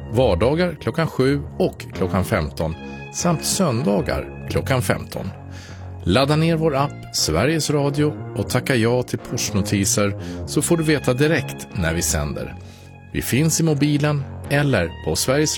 vardagar klockan 7 och klockan 15 samt söndagar klockan 15. Ladda ner vår app Sveriges Radio och tacka ja till pushnotiser så får du veta direkt när vi sänder. Vi finns i mobilen eller på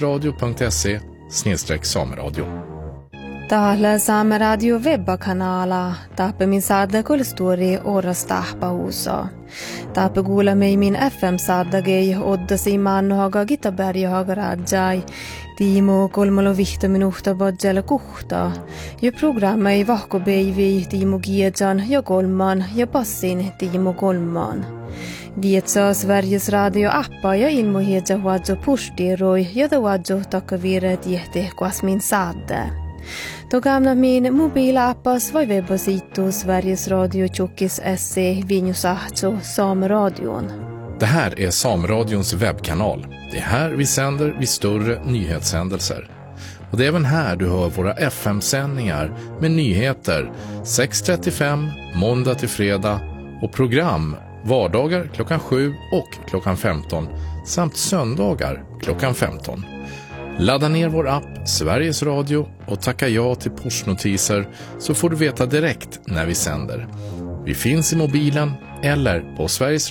sverigesradio.se/sameradio. Täällä Saameradio webbakanala taappemin saada kulttuuri orastahpahuuso. Taappe kuulemme min FM-saadagei oddasi maannohaga Gitaberjahaga rajai. Tiimo 3 minuutta bodjalla kuhta. Ja programma ei vahkobeivi Tiimo Giedjan ja 3 ja passin Tiimo 3. Vietsaa Sveriges Radio-appa ja ilmohiedja huadjo pushtiroi ja huadjo takavire tiehte kuasmin saade. Då gamla min mobilappas var webbasitu Sveriges Radio Tjockis SC Vinjusahto Sameradion. Det här är Sameradions webbkanal. Det är här vi sänder vid större nyhetshändelser. Och det är även här du hör våra FM-sändningar med nyheter 6:35 måndag till fredag och program vardagar klockan 7 och klockan 15 samt söndagar klockan 15. Ladda ner vår app Sveriges Radio och tacka ja till pushnotiser så får du veta direkt när vi sänder. Vi finns i mobilen eller på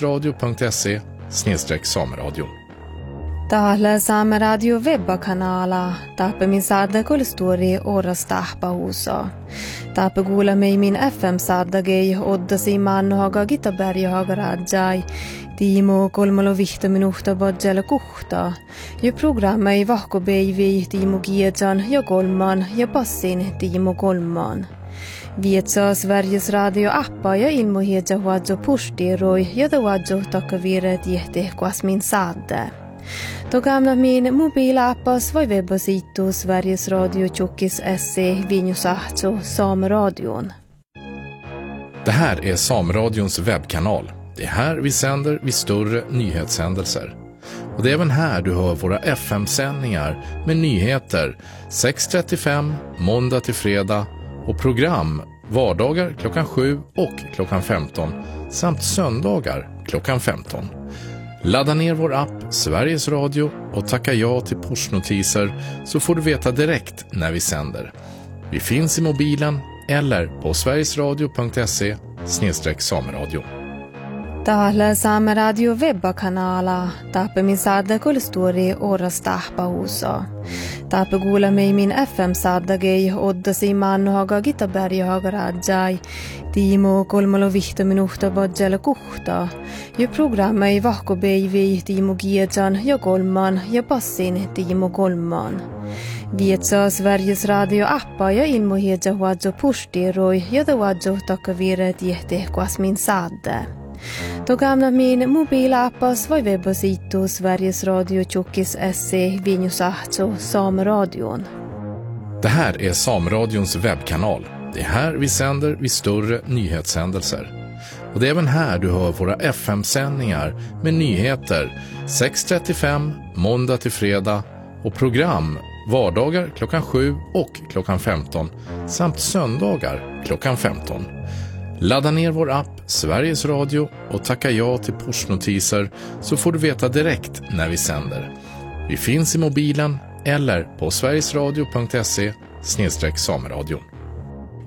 sverigesradio.se/sameradio. Täällä Saameradio webbakanala taappemin saada kulttuuri orastahpahuuso. Taappe kuulemme min FM-saadagei oddasi maannohaga Gitaberjahaga rajai. Tiimo 3 minuutta bodjalla kuhta. Ja programma ei vahkobeivi Tiimo Giedjan ja 3 ja passin Tiimo 3. Vietsaa Sveriges Radio-appa ja ilmohiedja huadjo pushtiroi ja huadjo takavire tiehte kuasmin saade. Då gamla min mobilappas var webbasitu Sveriges Radio Tjockis SC Vinjusahto Sameradion. Det här är Sameradions webbkanal. Det är här vi sänder vid större nyhetshändelser. Och det är även här du hör våra FM-sändningar med nyheter 6:35 måndag till fredag och program vardagar klockan 7 och klockan 15 samt söndagar klockan 15. Ladda ner vår app Sveriges Radio och tacka ja till pushnotiser så får du veta direkt när vi sänder. Vi finns i mobilen eller på sverigesradio.se/sameradio. Täällä Saameradio webbakanala taappemin saada kulttuuri orastahpahuuso. Taappe kuulemme min FM-saadagei oddasi maannohaga Gitaberjahaga rajai. Tiimo 3 minuutta bodjalla kuhta. Ja programma ei vahkobeivi Tiimo Giedjan ja 3 ja passin Tiimo 3. Vietsaa Sveriges Radio-appa ja ilmohiedja huadjo pushtiroi ja huadjo takavire tiehte kuasmin saade. Då gamla min mobilappas var webbasitu Sveriges Radio Tjockis SC Vinjusahto Sameradion. Det här är Sameradions webbkanal. Det är här vi sänder vid större nyhetshändelser. Och det är även här du hör våra FM-sändningar med nyheter 6:35 måndag till fredag och program vardagar klockan 7 och klockan 15 samt söndagar klockan 15. Ladda ner vår app Sveriges Radio och tacka ja till pushnotiser så får du veta direkt när vi sänder. Vi finns i mobilen eller på sverigesradio.se/sameradio.